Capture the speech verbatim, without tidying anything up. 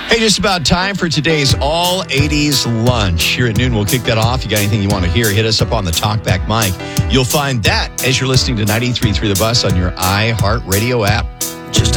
Hey, just about time for today's All eighties Lunch. Here at noon, we'll kick that off. You got anything you want to hear, hit us up on the Talkback mic. You'll find that as you're listening to ninety-three point three The Bus on your iHeartRadio app. Just